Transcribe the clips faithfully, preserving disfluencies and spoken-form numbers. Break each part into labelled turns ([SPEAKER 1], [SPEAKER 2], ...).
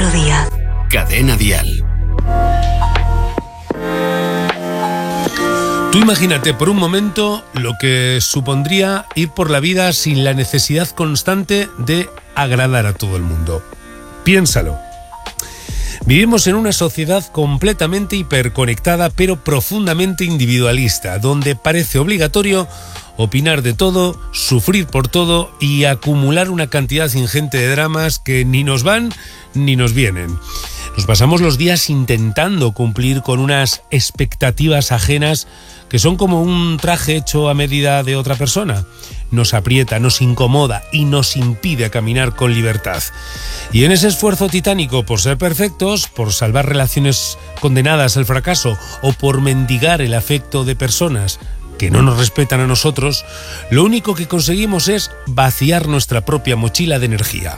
[SPEAKER 1] otro día.
[SPEAKER 2] Cadena Dial.
[SPEAKER 3] Tú imagínate por un momento lo que supondría ir por la vida sin la necesidad constante de agradar a todo el mundo. Piénsalo. Vivimos en una sociedad completamente hiperconectada, pero profundamente individualista, donde parece obligatorio opinar de todo, sufrir por todo y acumular una cantidad ingente de dramas que ni nos van ni nos vienen. Nos pasamos los días intentando cumplir con unas expectativas ajenas que son como un traje hecho a medida de otra persona. Nos aprieta, nos incomoda y nos impide caminar con libertad. Y en ese esfuerzo titánico por ser perfectos, por salvar relaciones condenadas al fracaso o por mendigar el afecto de personas que no nos respetan a nosotros, lo único que conseguimos es vaciar nuestra propia mochila de energía.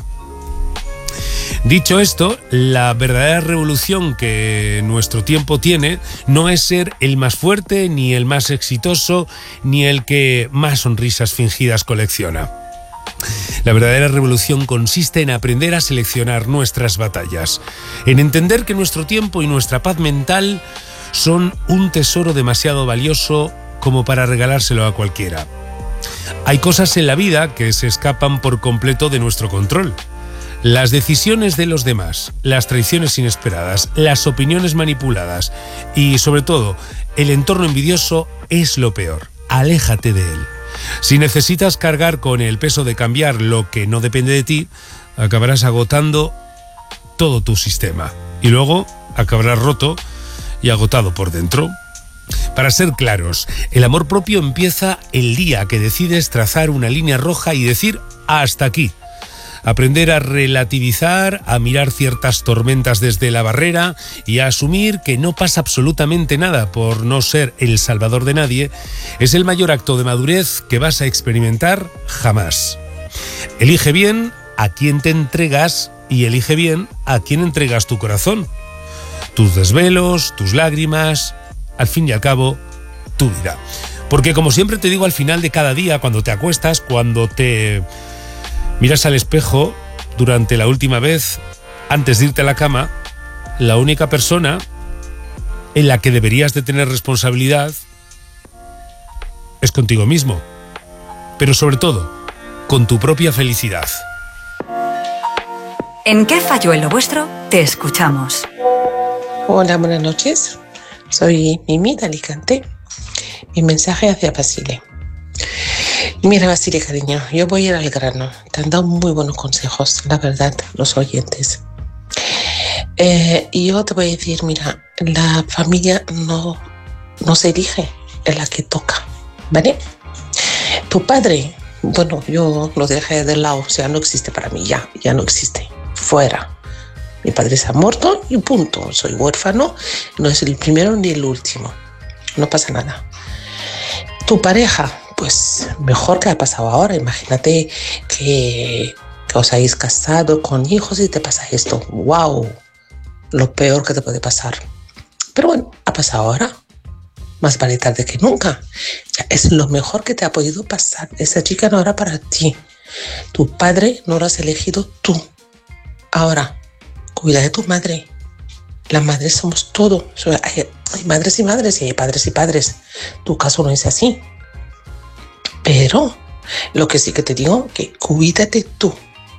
[SPEAKER 3] Dicho esto, la verdadera revolución que nuestro tiempo tiene no es ser el más fuerte, ni el más exitoso, ni el que más sonrisas fingidas colecciona. La verdadera revolución consiste en aprender a seleccionar nuestras batallas, en entender que nuestro tiempo y nuestra paz mental son un tesoro demasiado valioso como para regalárselo a cualquiera. Hay cosas en la vida que se escapan por completo de nuestro control. Las decisiones de los demás, las traiciones inesperadas, las opiniones manipuladas y, sobre todo, el entorno envidioso es lo peor. Aléjate de él. Si necesitas cargar con el peso de cambiar lo que no depende de ti, acabarás agotando todo tu sistema y luego acabarás roto y agotado por dentro. Para ser claros, el amor propio empieza el día que decides trazar una línea roja y decir hasta aquí. Aprender a relativizar, a mirar ciertas tormentas desde la barrera y a asumir que no pasa absolutamente nada por no ser el salvador de nadie, es el mayor acto de madurez que vas a experimentar jamás. Elige bien a quién te entregas y elige bien a quién entregas tu corazón. Tus desvelos, tus lágrimas, al fin y al cabo, tu vida. Porque como siempre te digo al final de cada día, cuando te acuestas, cuando te miras al espejo durante la última vez, antes de irte a la cama, la única persona en la que deberías de tener responsabilidad es contigo mismo. Pero sobre todo, con tu propia felicidad.
[SPEAKER 1] ¿En qué falló en lo vuestro? Te escuchamos.
[SPEAKER 4] Hola, buenas noches. Soy Mimi de Alicante. Mi mensaje hacia Basile. Mira, Basile, cariño, yo voy a ir al grano. Te han dado muy buenos consejos, la verdad, los oyentes. Eh, y yo te voy a decir, mira, la familia no, no se elige, es la que toca, ¿vale? Tu padre, bueno, yo lo dejé de lado, o sea, no existe para mí, ya, ya no existe, fuera. Mi padre se ha muerto y punto. Soy huérfano, no es el primero ni el último. No pasa nada. Tu pareja, pues mejor que ha pasado ahora. Imagínate que, que os hayáis casado con hijos y te pasa esto. ¡Wow! Lo peor que te puede pasar. Pero bueno, ha pasado ahora. Más vale tarde que nunca. Ya es lo mejor que te ha podido pasar. Esa chica no era para ti. Tu padre no lo has elegido tú. Ahora, cuida de tu madre. Las madres somos todo. Hay, hay madres y madres y hay padres y padres. Tu caso no es así. Pero lo que sí que te digo, que cuídate tú.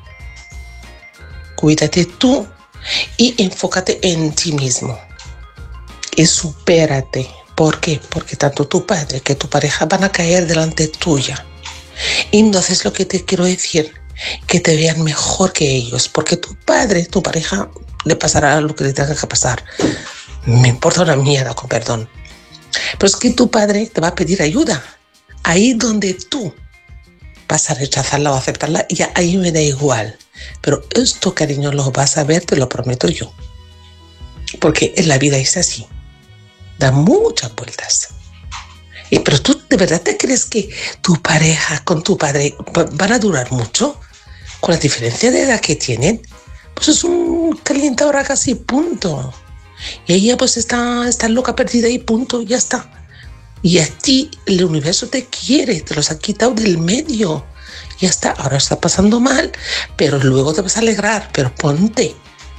[SPEAKER 4] Cuídate tú y enfócate en ti mismo. Y supérate. ¿Por qué? Porque tanto tu padre que tu pareja van a caer delante tuya. Y entonces lo que te quiero decir, que te vean mejor que ellos, porque tu padre, tu pareja, le pasará lo que le tenga que pasar. Me importa una mierda, con perdón. Pero es que tu padre te va a pedir ayuda. Ahí donde tú vas a rechazarla o aceptarla, y ahí me da igual. Pero esto, cariño, lo vas a ver, te lo prometo yo. Porque en la vida es así. Da muchas vueltas. Y, pero tú, ¿de verdad te crees que tu pareja con tu padre van a durar mucho? Con la diferencia de edad que tienen, pues es un calientador casi, punto. Y ella pues está, está loca, perdida y punto, ya está. Y a ti el universo te quiere, te los ha quitado del medio. Ya está, ahora está pasando mal, pero luego te vas a alegrar, pero ponte.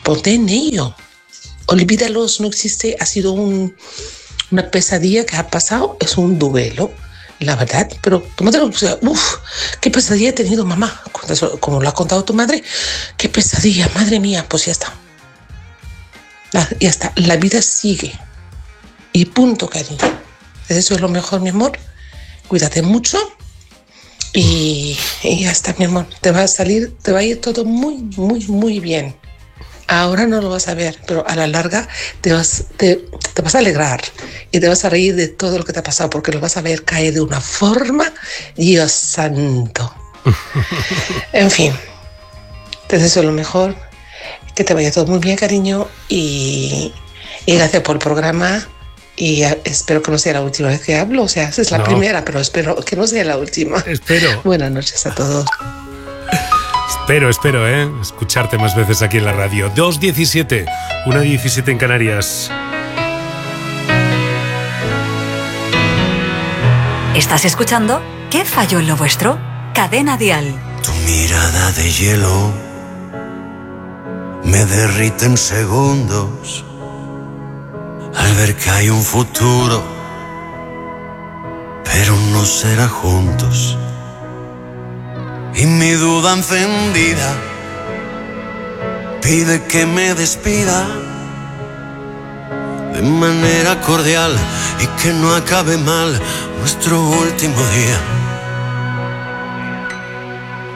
[SPEAKER 4] ponte en ello. Olvídalos, no existe, ha sido un, una pesadilla que ha pasado, es un duelo, la verdad, pero tómatelo, o sea, uff, qué pesadilla he tenido, mamá, como lo ha contado tu madre, qué pesadilla, madre mía, pues ya está. Ya está, la vida sigue. Y punto, cariño. Eso es lo mejor, mi amor. Cuídate mucho. Y, y ya está, mi amor. Te va a salir, te va a ir todo muy, muy, muy bien. Ahora no lo vas a ver, pero a la larga te vas, te, te vas a alegrar y te vas a reír de todo lo que te ha pasado, porque lo vas a ver caer de una forma, Dios santo. En fin, te deseo lo mejor, que te vaya todo muy bien, cariño, y, y gracias por el programa. Y espero que no sea la última vez que hablo, o sea, es la no. primera, pero espero que no sea la última.
[SPEAKER 3] Espero.
[SPEAKER 4] Buenas noches a todos.
[SPEAKER 3] Espero, espero, ¿eh? Escucharte más veces aquí en la radio. dos diecisiete, una diecisiete en Canarias.
[SPEAKER 1] ¿Estás escuchando? ¿Qué falló en lo vuestro? Cadena Dial.
[SPEAKER 2] Tu mirada de hielo me derrite en segundos al ver que hay un futuro, pero no será juntos. Y mi duda encendida pide que me despida de manera cordial y que no acabe mal nuestro último día.